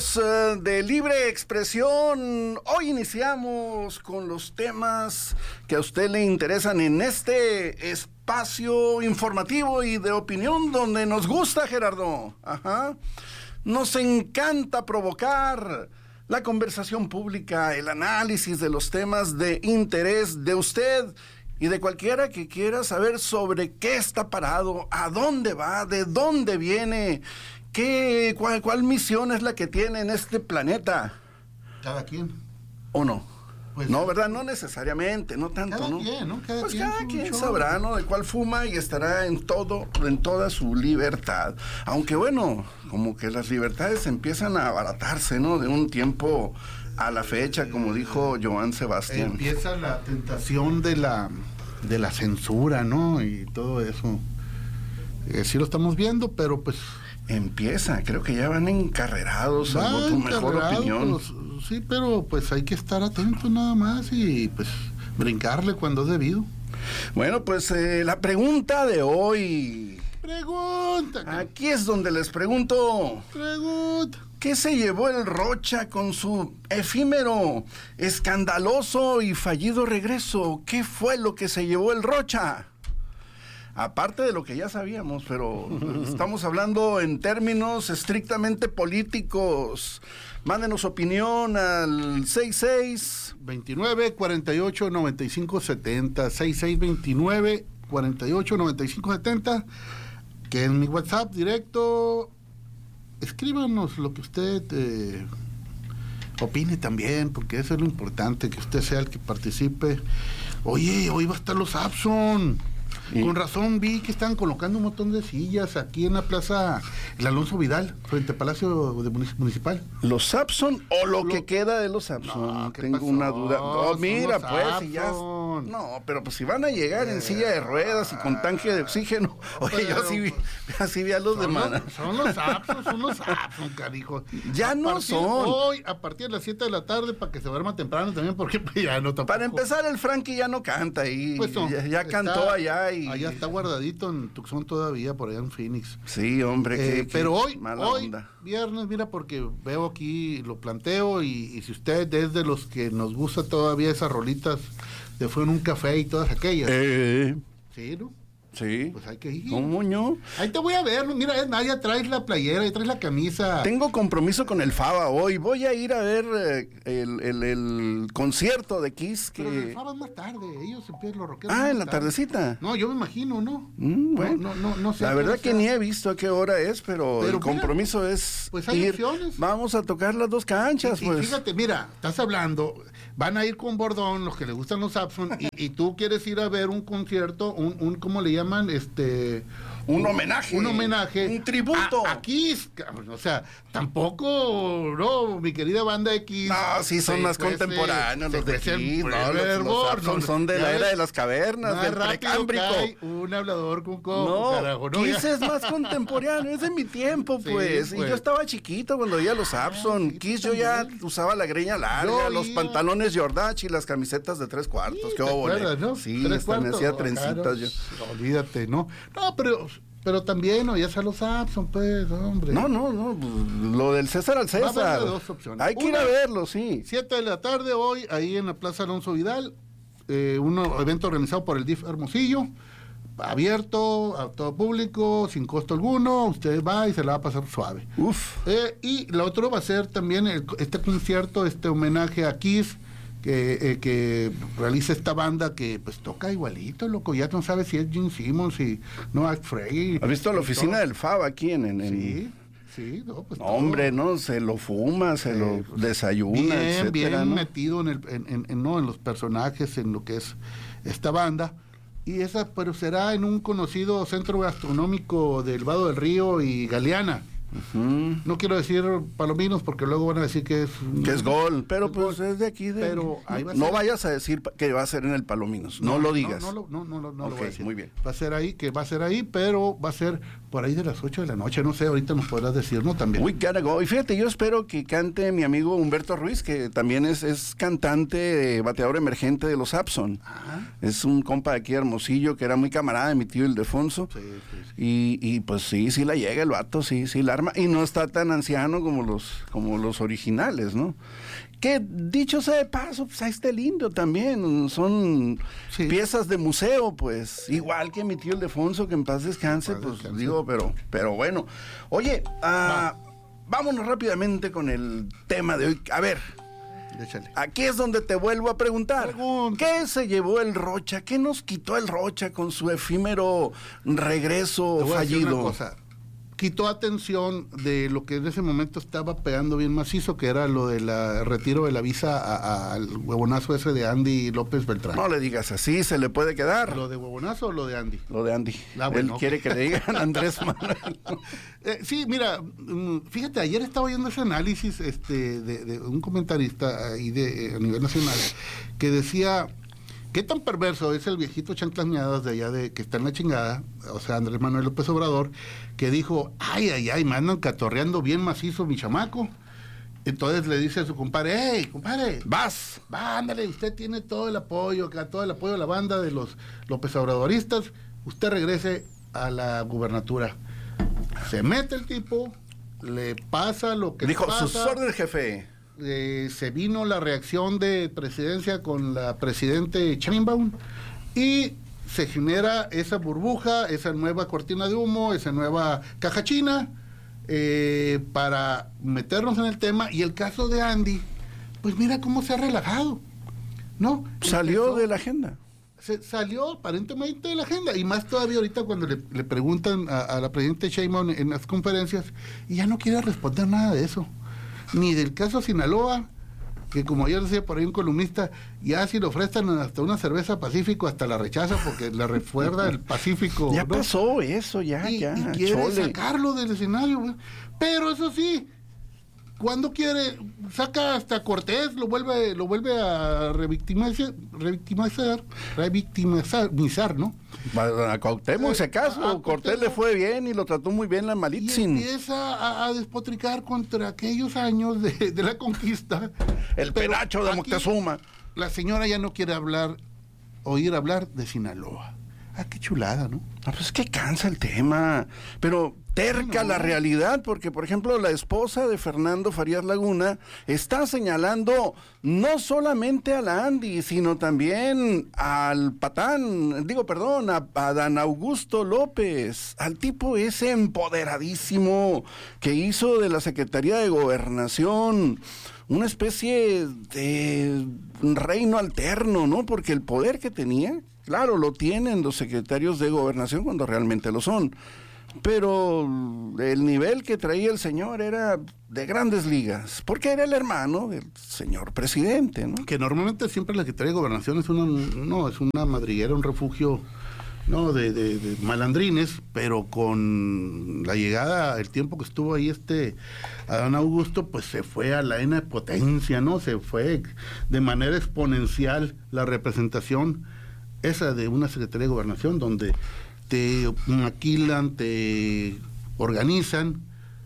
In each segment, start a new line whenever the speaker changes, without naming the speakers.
De libre expresión. Hoy iniciamos con los temas que a usted le interesan en este espacio informativo y de opinión donde nos gusta, Gerardo. Ajá. Nos encanta provocar la conversación pública, el análisis de los temas de interés de usted y de cualquiera que quiera saber sobre qué está parado, a dónde va, de dónde viene. ¿Cuál misión es la que tiene en este planeta?
Cada quien.
¿O no?
Pues,
no, ¿verdad? No necesariamente, no tanto,
cada
¿no?
Quien, ¿no? Cada
pues
quien
cada quien sabrá, ¿no? De cuál fuma y estará en toda su libertad. Aunque bueno, como que las libertades empiezan a abaratarse, ¿no? De un tiempo a la fecha, como dijo Joan Sebastián.
Empieza la tentación de la censura, ¿no? Y todo eso. Sí lo estamos viendo, pero pues...
Empieza, creo que ya van encarrerados, salvo tu mejor opinión.
Sí, pero pues hay que estar atentos nada más y pues brincarle cuando es debido.
Bueno, pues la pregunta de hoy.
Pregunta.
Aquí es donde les pregunto.
Pregunta.
¿Qué se llevó el Rocha con su efímero, escandaloso y fallido regreso? ¿Qué fue lo que se llevó el Rocha? Aparte de lo que ya sabíamos, pero estamos hablando en términos estrictamente políticos. Mándenos opinión al
6629-489570, 6629-489570, que en mi WhatsApp directo, escríbanos lo que usted opine también, porque eso es lo importante, que usted sea el que participe. Oye, hoy va a estar los Abson. ¿Sí? Con razón vi que están colocando un montón de sillas aquí en la plaza El Alonso Vidal, frente al Palacio Municipal.
¿Los Sapson o lo que queda de los Sapson?
No,
tengo
pasó?
una duda. No, mira, pues,
si
ya. No, pero pues si van a llegar en silla de ruedas y con tanque de oxígeno. Oye, yo así vi a los demás.
Son los Sapson, carijo.
Ya no son.
Hoy, a partir de las 7 de la tarde, para que se duerma temprano también, porque ya no tampoco.
Para empezar, el Frankie ya no canta ahí.
Pues no,
ya cantó allá.
Allá está guardadito en Tucson todavía, por allá en Phoenix.
Sí, hombre,
pero hoy,
onda.
Viernes, mira, porque veo aquí, lo planteo, y si usted es de los que nos gusta todavía esas rolitas de Fue en un Café y todas aquellas. Sí, ¿no?
Sí.
Pues hay que ir.
¿Cómo no?
Ahí te voy a ver, mira, ya traes la playera, ya traes la camisa.
Tengo compromiso con el Faba hoy. Voy a ir a ver el concierto de Kiss.
Pero el Faba es más tarde, ellos empiezan los rockeros.
En la tardecita.
No, yo me imagino, ¿no?
Bueno,
no sé.
La verdad que ni he visto a qué hora es, pero el compromiso es
pues hay
ir.
opciones.
Vamos a tocar las dos canchas,
y
pues.
Fíjate, mira, estás hablando, van a ir con Bordón, los que les gustan los Abson, y tú quieres ir a ver un concierto, ¿cómo le llaman?
Un homenaje. Un tributo.
A Kiss. O sea, tampoco, no, mi querida banda X.
No, sí, son más contemporáneos los de Kiss. Los son de la era de las cavernas, del precámbrico.
Un hablador con coco,
no,
carajo. No,
Kiss es más contemporáneo, es de mi tiempo, pues.
Sí,
y yo estaba chiquito cuando veía los Abson. Kiss, yo ya usaba la greña larga, los pantalones Jordache y las camisetas de 3/4. Qué óvole.
¿No?
Sí, hasta me hacía trencitas yo.
Olvídate, ¿no? No, pero también oías a los Abson, pues, hombre.
No, lo del César al César.
Va a haber dos opciones.
Hay que ir a verlo, sí.
7 de la tarde hoy, ahí en la Plaza Alonso Vidal, un evento organizado por el DIF Hermosillo, abierto a todo público, sin costo alguno, usted va y se la va a pasar suave. Y lo otro va a ser también este concierto, este homenaje a Kiss, que realiza esta banda que pues toca igualito, loco, ya no sabes si es Gene Simmons y no Art Frey.
¿Has visto la oficina del Fab aquí
Sí, no, pues
hombre, no, se lo fuma, se lo desayuna, etcétera,
bien
¿no?
metido en los personajes, en lo que es esta banda. Y pero será en un conocido centro gastronómico del Vado del Río y Galeana. No quiero decir Palominos porque luego van a decir que es
gol, pero pues es de aquí
pero ahí va a ser.
No vayas a decir que va a ser en el Palominos, no lo digas.
No lo voy a decir.
Muy bien.
Va a ser ahí, pero va a ser por ahí de las 8 de la noche, no sé, ahorita nos podrás decir, ¿no? También.
We gotta go. Y fíjate, yo espero que cante mi amigo Humberto Ruiz, que también es cantante, bateador emergente de los Abson. Es un compa de aquí Hermosillo que era muy camarada de mi tío Ildefonso. Sí. Y pues sí la llega el vato, sí la arma. arma y no está tan anciano como los originales, ¿no? Que dicho sea de paso, pues ahí está el indio también, son piezas de museo, pues, igual que mi tío Ildefonso, que en paz descanse, digo, pero bueno. Oye, vámonos rápidamente con el tema de hoy. A ver, échale. Aquí es donde te vuelvo a preguntar. ¿Qué se llevó el Rocha? ¿Qué nos quitó el Rocha con su efímero regreso fallido?
Quitó atención de lo que en ese momento estaba pegando bien macizo, que era lo del retiro de la visa al huevonazo ese de Andy López Beltrán.
No le digas así, se le puede quedar.
¿Lo de huevonazo o lo de Andy?
Lo de Andy. Él quiere que le digan Andrés Manuel.
Sí, mira, fíjate, ayer estaba oyendo ese análisis de un comentarista ahí a nivel nacional que decía... ¿Qué tan perverso es el viejito chanclas miadas de allá que está en la chingada? O sea, Andrés Manuel López Obrador, que dijo, ay, me andan catorreando bien macizo mi chamaco. Entonces le dice a su compadre, hey, compadre, va, ándale, usted tiene todo el apoyo de la banda de los López Obradoristas, usted regrese a la gubernatura. Se mete el tipo, le pasa lo que
dijo,
pasa.
Sus órdenes, jefe.
Se vino la reacción de presidencia con la presidente Sheinbaum y se genera esa burbuja, esa nueva cortina de humo, esa nueva caja china para meternos en el tema. Y el caso de Andy, pues mira cómo se ha relajado, ¿no?
Salió de la agenda.
Salió aparentemente de la agenda, y más todavía ahorita cuando le preguntan a la presidenta Sheinbaum en las conferencias, y ya no quiere responder nada de eso. Ni del caso Sinaloa, que como ayer decía por ahí un columnista, ya si le ofrecen hasta una cerveza Pacífico, hasta la rechaza porque la recuerda el Pacífico.
Ya, ¿no? Pasó eso,
y quiere sacarlo del escenario, güey. Pero eso sí, cuando quiere, saca hasta Cortés, lo vuelve a revictimizar, ¿no?
A Cuauhtémoc, ese caso, Cortés le fue bien y lo trató muy bien la Malitzin.
Y empieza a despotricar contra aquellos años de la conquista.
El penacho de Moctezuma.
La señora ya no quiere oír hablar de Sinaloa. Qué chulada, ¿no?
Pues que cansa el tema, pero terca la realidad, porque por ejemplo la esposa de Fernando Farías Laguna está señalando no solamente a la Andy, sino también al patán, a Dan Augusto López, al tipo ese empoderadísimo que hizo de la Secretaría de Gobernación una especie de reino alterno, ¿no? Porque el poder que tenía, claro, lo tienen los secretarios de Gobernación cuando realmente lo son, pero el nivel que traía el señor era de grandes ligas, porque era el hermano del señor presidente, ¿no?
Que normalmente siempre la Secretaría de Gobernación es una madriguera, un refugio, ¿no? de malandrines, pero con la llegada, el tiempo que estuvo ahí Adán Augusto, pues se fue a la N potencia, ¿no? Se fue de manera exponencial la representación esa de una Secretaría de Gobernación, donde te maquilan, te organizan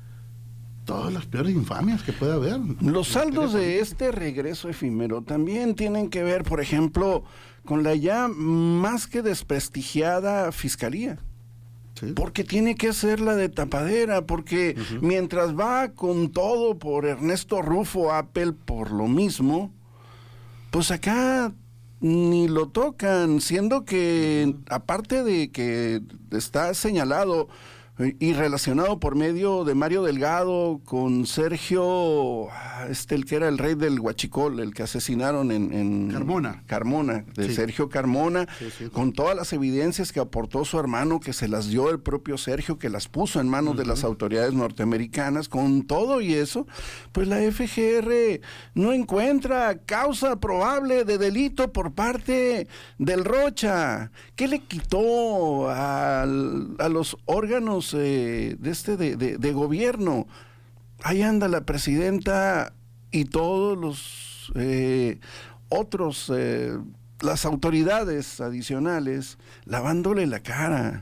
todas las peores infamias que puede haber.
Los saldos de este regreso efímero también tienen que ver, por ejemplo, con la ya más que desprestigiada Fiscalía. Sí. Porque tiene que ser la de tapadera, porque mientras va con todo por Ernesto Rufo Apple por lo mismo, pues acá ni lo tocan, siendo que aparte de que está señalado y relacionado por medio de Mario Delgado con Sergio, el que era el rey del Huachicol, el que asesinaron en Carmona, de sí. Sergio Carmona, sí. Con todas las evidencias que aportó su hermano, que se las dio el propio Sergio, que las puso en manos de las autoridades norteamericanas, con todo y eso, pues la FGR no encuentra causa probable de delito por parte del Rocha. ¿Qué le quitó a los órganos de gobierno? Ahí anda la presidenta y todos los otros, las autoridades adicionales, lavándole la cara,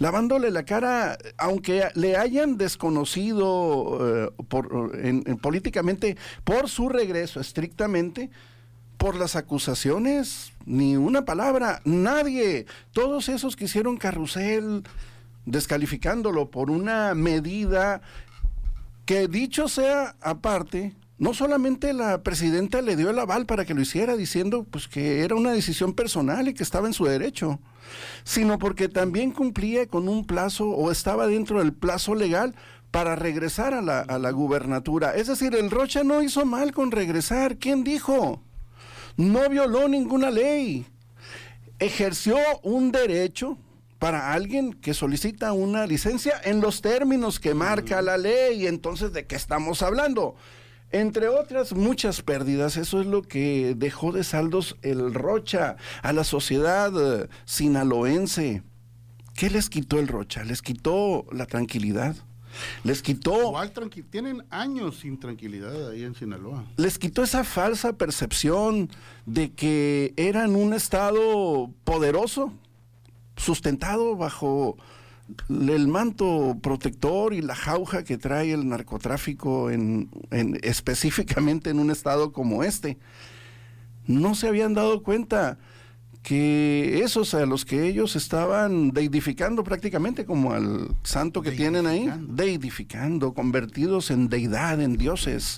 aunque le hayan desconocido políticamente por su regreso estrictamente. Por las acusaciones, ni una palabra, nadie, todos esos que hicieron carrusel descalificándolo por una medida Que dicho sea aparte, no solamente la presidenta le dio el aval para que lo hiciera, diciendo pues que era una decisión personal y que estaba en su derecho, sino porque también cumplía con un plazo o estaba dentro del plazo legal para regresar a la gubernatura. Es decir, el Rocha no hizo mal con regresar. ¿Quién dijo? No violó ninguna ley. Ejerció un derecho para alguien que solicita una licencia en los términos que marca la ley. Entonces, ¿de qué estamos hablando? Entre otras muchas pérdidas, eso es lo que dejó de saldos el Rocha a la sociedad sinaloense. ¿Qué les quitó el Rocha? Les quitó la tranquilidad. Les quitó...
Tienen años sin tranquilidad ahí en Sinaloa.
Les quitó esa falsa percepción de que eran un estado poderoso, sustentado bajo el manto protector y la jauja que trae el narcotráfico específicamente en un estado como este. No se habían dado cuenta que esos a los que ellos estaban deidificando prácticamente, como al santo que tienen ahí, deidificando, convertidos en deidad, en dioses,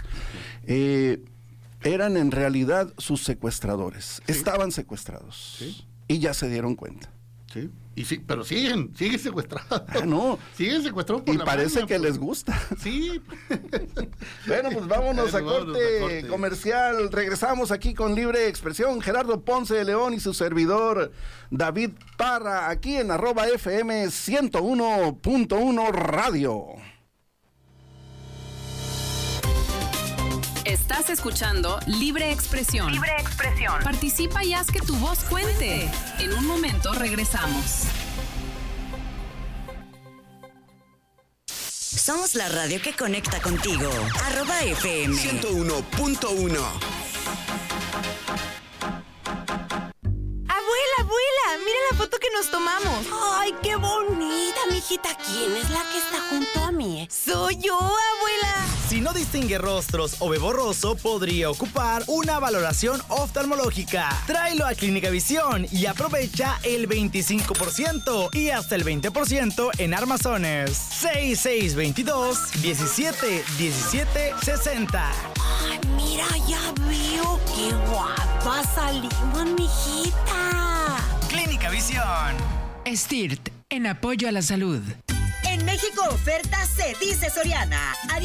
eran en realidad sus secuestradores. Sí. Estaban secuestrados. Sí. Y ya se dieron cuenta.
Sí. Y sí, pero siguen secuestrados.
No.
Siguen secuestrados por
y parece que les gusta.
Sí.
Bueno, pues vámonos a corte comercial. Regresamos aquí con Libre Expresión. Gerardo Ponce de León y su servidor David Parra, aquí en @FM 101.1 Radio.
Estás escuchando Libre Expresión.
Libre Expresión.
Participa y haz que tu voz cuente. En un momento regresamos.
Somos la radio que conecta contigo. @FM
101.1.
Abuela, mira la foto que nos tomamos.
¡Ay, qué bonita, mijita! ¿Quién es la que está junto a mí?
Soy yo, abuela.
Si no distingue rostros o ve borroso, podría ocupar una valoración oftalmológica. Tráelo a Clínica Visión y aprovecha el 25% y hasta el 20% en armazones. 6622 17 17 60.
¡Ay, mira, ya veo! ¡Qué guapa salimos, mijita!
Clínica Visión.
STIRT, en apoyo a la salud.
En México oferta se dice Soriana.